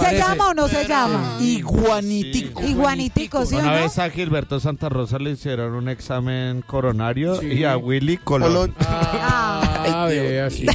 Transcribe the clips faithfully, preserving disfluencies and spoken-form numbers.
se llama o no se llama? Iguanitico. Iguanitico, ¿sí o Una no? vez a Gilberto Santa Rosa le hicieron un examen coronario Sí. y a Willy Colón. Colón. Ah, vea, sí.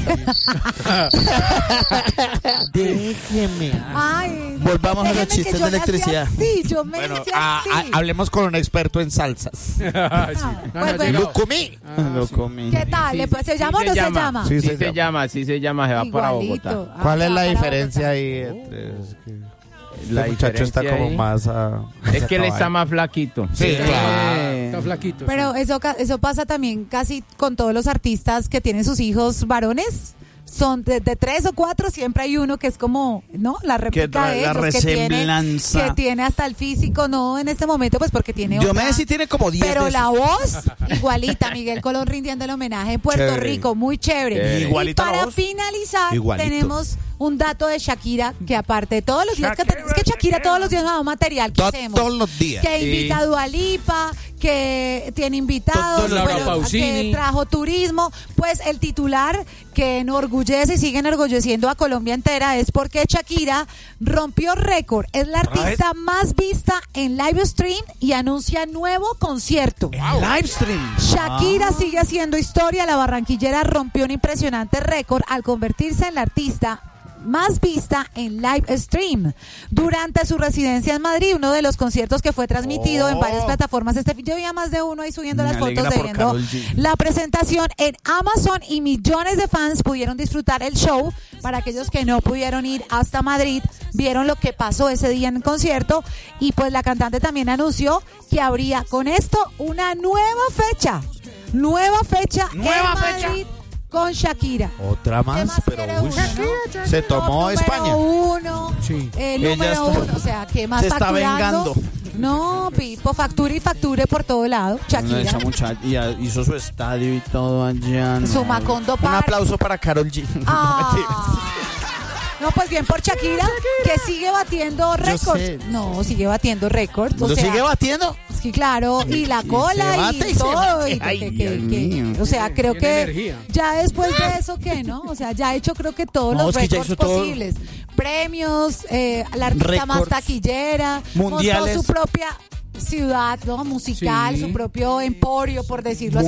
Déjeme. Ay, Volvamos a los déjeme que chistes yo de nací electricidad. así, yo me Bueno, nací a- así. a- hablemos con un experto en salsas. Sí. Ah, No, pues no, bueno. llegó. comí. Ah, Lo sí. comí. ¿Qué tal? Sí, ¿Le- pues, ¿Se sí llama o se no se llama. llama? Sí, Sí se se llama. llama, sí se llama, se va para Igualito. Bogotá. Ah, ¿Cuál se es va la para diferencia Bogotá. ahí entre es que La el muchacho está diferencia como ahí más a, es que él está más flaquito. Sí, Sí, claro. Está flaquito. Pero sí. eso, ca- eso pasa también casi con todos los artistas que tienen sus hijos varones. Son de, de tres o cuatro, siempre hay uno que es como, ¿no? La réplica tra- de la ellos, que tiene, resemblanza. que tiene hasta el físico, no en este momento, pues porque tiene Yo otra- me sí tiene como diez Pero de la esos. voz, igualita, Miguel Colón rindiendo el homenaje en Puerto Chévere. Rico, muy chévere. Chévere. Y Igualita la para voz. finalizar, Igualito. tenemos un dato de Shakira, que aparte de todos los días que tenemos, es que Shakira todos los días nos da material que To- hacemos. todos los días. Que Sí. invita a Dua Lipa, que tiene invitados, Todo- Laura bueno, Pausini. que trajo turismo. Pues el titular que enorgullece y sigue enorgulleciendo a Colombia entera es porque Shakira rompió récord. Es la artista más vista en live stream y anuncia nuevo concierto. Live stream. Shakira sigue haciendo historia. La barranquillera rompió un impresionante récord al convertirse en la artista más vista en live stream durante su residencia en Madrid, uno de los conciertos que fue transmitido en varias plataformas. Este yo vi a más de uno ahí subiendo Me las fotos alegra de por viendo Karol G. la presentación en Amazon y millones de fans pudieron disfrutar el show. Para aquellos que no pudieron ir hasta Madrid, vieron lo que pasó ese día en el concierto y pues la cantante también anunció que habría con esto una nueva fecha, nueva fecha Nueva en fecha. Madrid con Shakira. Otra ¿Qué más, más pero quiere uy, uno, no? se tomó Top España. Número uno, Sí. eh, Ella número está- uno, o sea, ¿qué más se está facturando? vengando. No, Pipo, facture y facture por todo lado. Shakira. Esa muchacha y a- hizo su estadio y todo allá. no. Su Macondo Un Park. aplauso para Karol G. Ah. No, mentiras. No, pues bien por Shakira, que sigue batiendo récords. sé. No, sigue batiendo récords. O ¿Lo sea, sigue batiendo? sí, claro, y la Y cola se bate y, y se todo. bate. y que- Ay, que- Dios que- mío. o sea, creo Tiene que energía. ya después de eso, ¿qué, no? O sea, ya ha hecho creo que todos No, los es que ya récords hizo todo. posibles. Premios, eh, la artista más Récords. taquillera, Mundiales. montó su propia ciudad, ¿no? Musical, Sí. su propio emporio, por decirlo así.